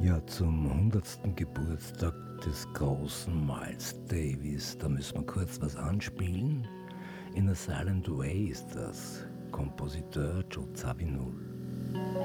Ja, zum 100. Geburtstag des großen Miles Davis, da müssen wir kurz was anspielen. In a Silent Way ist das. Kompositeur Joe Zawinul.